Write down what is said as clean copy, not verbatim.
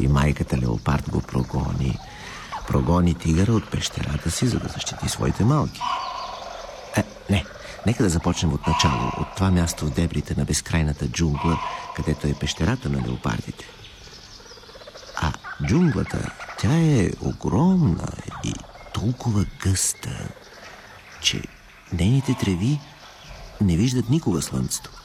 и майката леопард го прогони. Прогони тигъра от пещерата си, за да защити своите малки. Не, нека да започнем от начало, от това място в дебрите на безкрайната джунгла, където е пещерата на леопардите. А джунглата, тя е огромна и толкова гъста, че нейните треви не виждат никога слънцето.